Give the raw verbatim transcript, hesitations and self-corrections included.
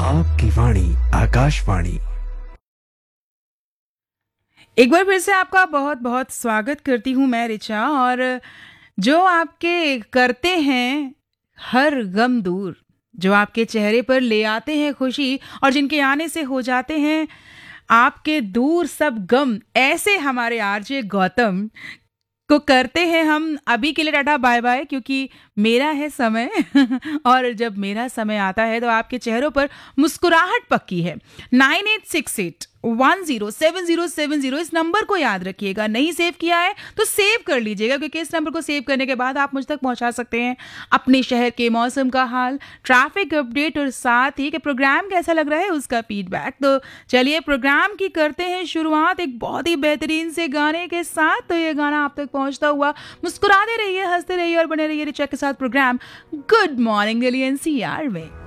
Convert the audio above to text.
आपकी वाणी आकाशवाणी। एक बार फिर से आपका बहुत बहुत स्वागत करती हूँ मैं ऋचा। और जो आपके करते हैं हर गम दूर, जो आपके चेहरे पर ले आते हैं खुशी और जिनके आने से हो जाते हैं आपके दूर सब गम, ऐसे हमारे आरजे गौतम को करते हैं हम अभी के लिए टाटा बाय बाय, क्योंकि मेरा है समय और जब मेरा समय आता है तो आपके चेहरों पर मुस्कुराहट पक्की है। Nine eight six eight one zero seven zero seven zero इस नंबर को याद रखिएगा। नहीं सेव किया है तो सेव कर लीजिएगा, क्योंकि इस नंबर को सेव करने के बाद आप मुझ तक पहुंचा सकते हैं अपने शहर के मौसम का हाल, ट्रैफिक अपडेट और साथ ही कि प्रोग्राम कैसा लग रहा है उसका फीडबैक। तो चलिए प्रोग्राम की करते हैं शुरुआत एक बहुत ही बेहतरीन से गाने के साथ। तो ये गाना आप तक पहुंचता हुआ मुस्कुराते रहिए, हंसते रहिए और बने रहिए रिचा के साथ programme good morning Delhi NCR में।